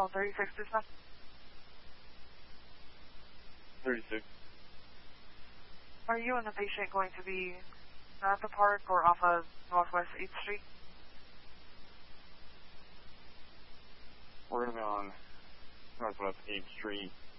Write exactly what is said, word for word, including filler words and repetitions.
Oh, thirty-six dispatch. thirty-six. Are you and the patient going to be at the park or off of Northwest eighth Street? We're going to be on Northwest eighth Street.